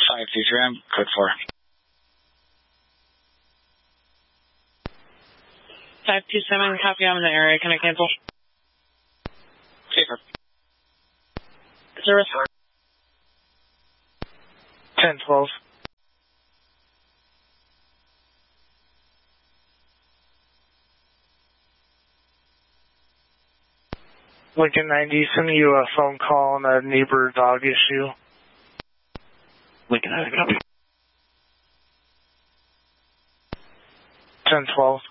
523, code 4. 527, copy, I'm in the area. Can I cancel? Safer. Service. 1012. Lincoln 90, sending you a phone call on a neighbor dog issue. Lincoln 90, copy. 1012.